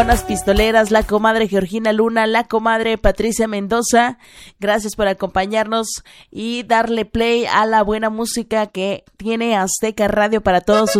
Unas pistoleras, la comadre Georgina Luna, la comadre Patricia Mendoza, gracias por acompañarnos y darle play a la buena música que tiene Azteca Radio para todos ustedes.